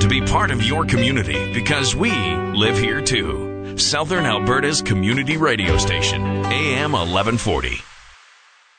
to be part of your community because we live here too. Southern Alberta's community radio station, AM 1140.